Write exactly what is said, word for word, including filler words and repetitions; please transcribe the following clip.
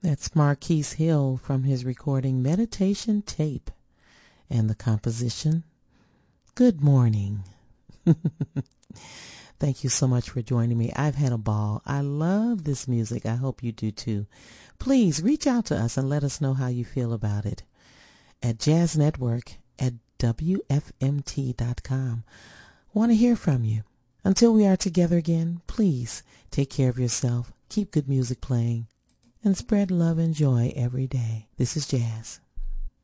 That's Marquise Hill from his recording Meditation Tape, and the composition, Good Morning. Thank you so much for joining me. I've had a ball. I love this music. I hope you do too. Please reach out to us and let us know how you feel about it at Jazz Network at W F M T dot com. Want to hear from you. Until we are together again, please take care of yourself, keep good music playing, and spread love and joy every day. This is Jazz.